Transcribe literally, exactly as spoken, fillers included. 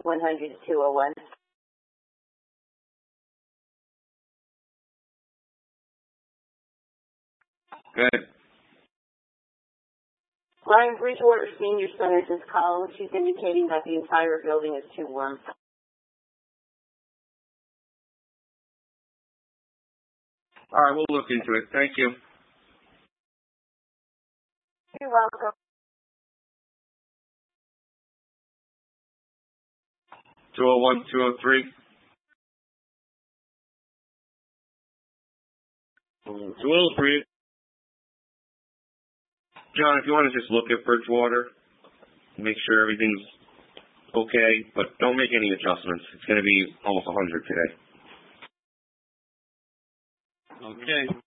one hundred to two oh one. Good. Ryan Bridgewater Senior Center just called. She's indicating that the entire building is too warm. All right, we'll look into it. Thank you. You're welcome. two oh one, two oh three. two oh three. John, if you want to just look at Bridgewater, make sure everything's okay, but don't make any adjustments. It's going to be almost one hundred today. Okay.